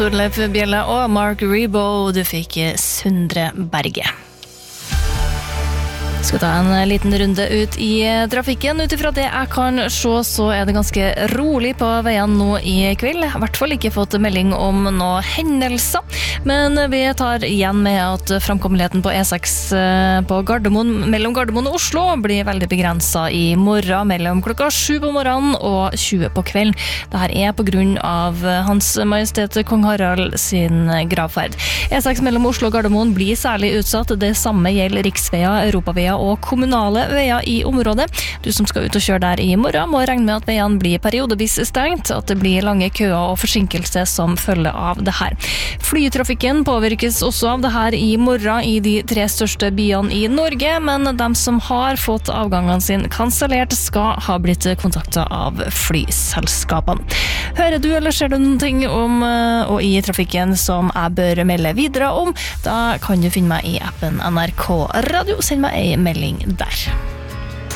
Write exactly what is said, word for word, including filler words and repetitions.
Torleif Bjelle og Mark Rebo, du fikk Sundre Berge. Skal ta en liten runde ut i trafikken. Utifra det jeg kan se, så er det ganske rolig på veien nå i kveld. I hvert fall ikke fått melding om noen hendelser. Men vi tar igjen med at framkommeligheten på E seks på Gardermoen, mellom Gardermoen og Oslo blir veldig begrenset i morgen mellom klokka sju på morgenen og tjue på kvelden. Dette er på grunn av Hans Majestet Kong Harald sin gravferd. E seks mellom Oslo og Gardermoen blir særlig utsatt. Det samme gjelder riksveier, europaveier og kommunale veier i området. Du som skal ut og kjøre der i morgen må regne med at veiene blir periodevis stengt, at det blir lange køer og forsinkelse som følge av det her. Flytrafikken påvirkes også av det her i morgen i de tre største byene i Norge, men de som har fått avgangene sin kansellert skal ha blitt kontaktet av flyselskapene. Hører du eller ser du noen ting om og i trafikken som jeg bør melde videre om, da kan du finne meg i appen N R K Radio. Send meg en melding der.